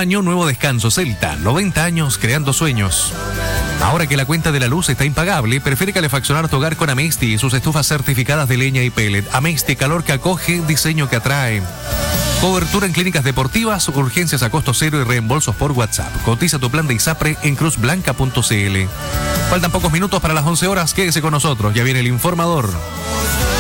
año, nuevo descanso. Celta, 90 años creando sueños. Ahora que la cuenta de la luz está impagable, prefiere calefaccionar tu hogar con Amesti y sus estufas certificadas de leña y pellet. Amesti, calor que acoge, diseño que atrae. Cobertura en clínicas deportivas, urgencias a costo cero y reembolsos por WhatsApp. Cotiza tu plan de ISAPRE en cruzblanca.cl. Faltan pocos minutos para las 11 horas, quédese con nosotros, ya viene el informador.